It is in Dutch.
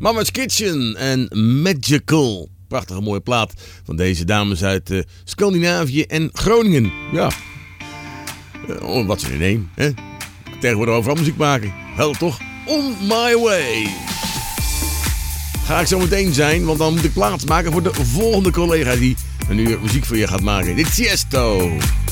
Mama's Kitchen en Magical. Prachtige mooie plaat van deze dames uit Scandinavië en Groningen. Ja, wat ze in één. Hè? Tegenwoordig overal muziek maken. Helder toch? On my way. Ga ik zo meteen zijn, want dan moet ik plaats maken voor de volgende collega die een uur muziek voor je gaat maken. Dit is Tiesto.